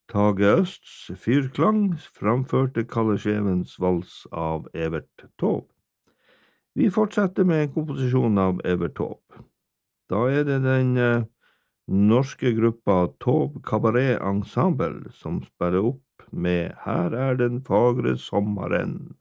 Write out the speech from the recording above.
Tage Østs fyrklang framførte Kalle Skjevens vals av Evert Taube. Vi fortsetter med en komposisjon av Evert Taube. Da er det den norske gruppa Taube Cabaret Ensemble som spiller opp med Her er den fagre sommeren.